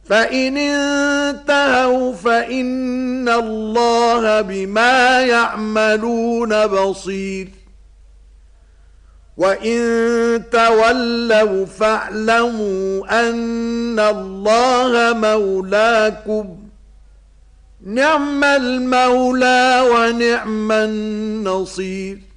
فإن انتهوا فإن الله بما يعملون بصير وإن تولوا فاعلموا أن الله مولاكم نعم المولى ونعم النصير